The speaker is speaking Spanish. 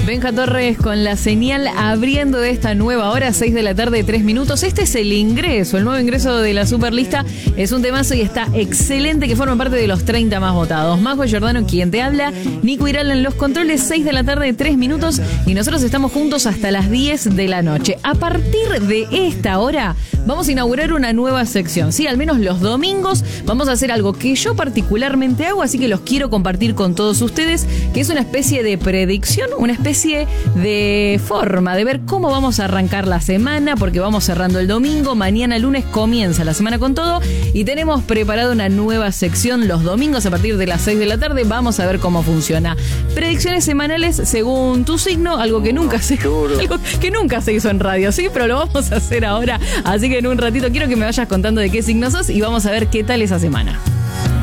Benja Torres con la señal abriendo de esta nueva hora, 6 de la tarde, 3 minutos. Este es el ingreso, el nuevo ingreso de la Superlista. Es un temazo y está excelente, que forma parte de los 30 más votados. Majo Giordano, quien te habla. Nico Irala en los controles, 6 de la tarde, 3 minutos. Y nosotros estamos juntos hasta las 10 de la noche. A partir de esta hora vamos a inaugurar una nueva sección. Sí, al menos los domingos vamos a hacer algo que yo particularmente hago, así que los quiero compartir con todos ustedes, que es una especie de predicción, una especie de forma de ver cómo vamos a arrancar la semana, porque vamos cerrando el domingo. Mañana lunes comienza la semana con todo y tenemos preparada una nueva sección los domingos a partir de las 6 de la tarde. Vamos a ver cómo funciona. Predicciones semanales según tu signo, algo que nunca se hizo en radio, sí, pero lo vamos a hacer ahora. Así que en un ratito quiero que me vayas contando de qué signo sos y vamos a ver qué tal esa semana.